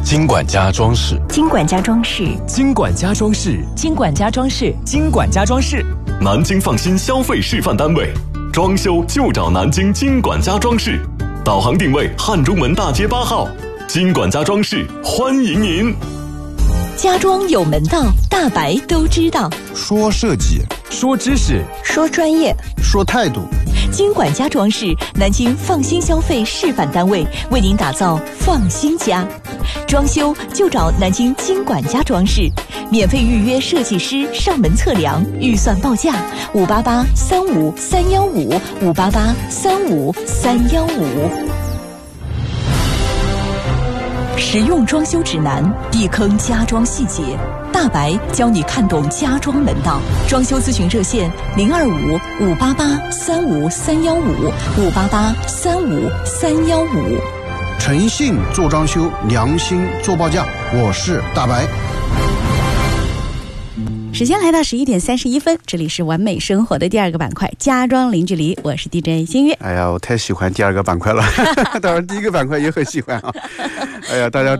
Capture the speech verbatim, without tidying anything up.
金管家装饰， 金管家装饰， 金管家装饰， 金管家装饰， 金管家装饰， 南京放心消费示范单位，装修就找南京金管家装饰，导航定位汉中门大街八号，金管家装饰欢迎您。 家装有门道，大白都知道。 说设计， 说知识， 说专业， 说态度。 金管家装饰，南京放心消费示范单位，为您打造放心家。装修就找南京金管家装饰，免费预约设计师上门测量，预算报价五八八三五三幺五五八八三五三幺五。实用装修指南，避坑家装细节，大白教你看懂家装门道。装修咨询热线零二五五八八三五三幺五五八八三五三幺五。 诚信做装修，良心做报价。我是大白。 时间来到十一点三十一分，这里是完美生活的第二个板块，家装零距离，我是 D J 新月。 哎呀，我太喜欢第二个板块了，当然第一个板块也很喜欢啊。哎呀，大家